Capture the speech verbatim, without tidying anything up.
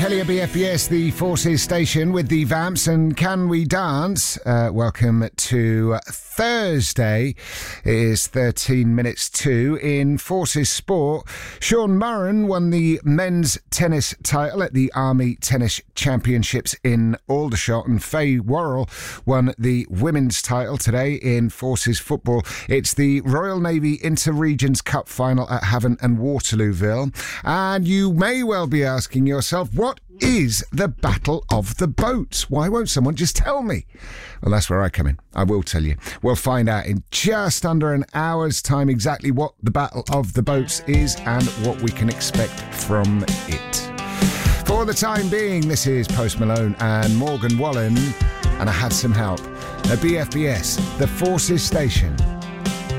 Hello B F B S, the Forces station with the Vamps and Can We Dance? Uh, welcome to Thursday. It is thirteen minutes to in Forces Sport. Sean Murren won the men's tennis title at the Army Tennis Championships in Aldershot, and Faye Worrell won the women's title today in Forces Football. It's the Royal Navy Inter-Regions Cup final at Havant and Waterlooville. And you may well be asking yourself, what is the Battle of the Boats? Why won't someone just tell me? Well, that's where I come in. I will tell you. We'll find out in just under an hour's time exactly what the Battle of the Boats is and what we can expect from it. For the time being, this is Post Malone and Morgan Wallen, and I had some help. At B F B S, the Forces station.